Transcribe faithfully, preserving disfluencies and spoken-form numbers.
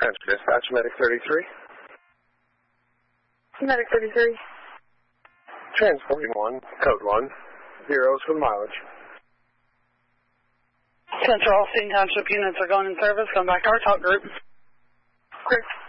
Transfer dispatch, Medic thirty-three. Medic thirty-three. Transporting one, code one, zeros for mileage. Central, Austin Township units are going in service. Come back to our talk group. Great.